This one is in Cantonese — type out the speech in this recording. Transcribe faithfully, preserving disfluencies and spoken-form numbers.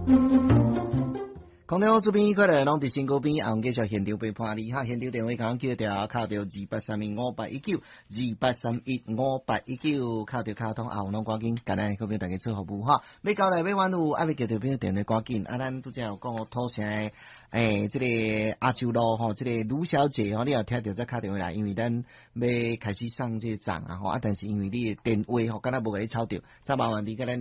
空中这边可能拢伫身躯边，红继续现场陪伴你哈。现场电话刚叫掉，敲到二八三一五八一九，二八三一五八一九，敲到卡通后拢赶紧，今日可俾大家做服务哈。要交代要返有，爱要叫到边电话赶紧。啊，咱拄则有讲我土城诶，诶，即、这个阿洲路吼，即、这个卢小姐吼，你也听到再敲电话来，因为咱要开始上这个账啊吼，啊，但是因为你的电话吼，敢若无甲你抄着，再麻烦你甲咱。